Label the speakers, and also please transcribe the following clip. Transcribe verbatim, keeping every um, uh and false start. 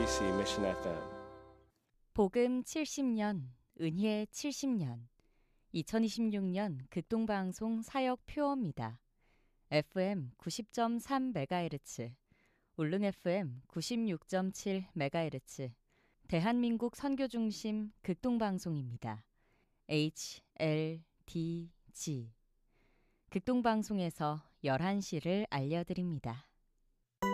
Speaker 1: 엠비씨 Mission 에프엠.
Speaker 2: 복음 칠십 년, 은혜 칠십 년, 이천이십육 년 극동방송 사역 표어입니다. 에프엠 구십 점 삼 메가헤르츠, 울릉 에프엠 구십육 점 칠 메가헤르츠, 대한민국 선교중심 극동방송입니다. 에이치 엘 디 지 극동방송에서 열한 시를 알려드립니다.